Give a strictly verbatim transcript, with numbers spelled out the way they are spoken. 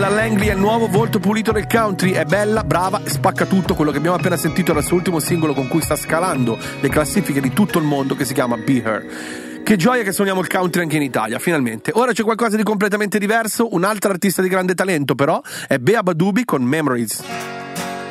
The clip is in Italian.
Loredana Langley è il nuovo volto pulito del country, è bella, brava e spacca tutto. Quello che abbiamo appena sentito era il suo ultimo singolo con cui sta scalando le classifiche di tutto il mondo, che si chiama Be Her. Che gioia che suoniamo il country anche in Italia, finalmente. Ora c'è qualcosa di completamente diverso, un'altra artista di grande talento però è Bea Badubi con Memories.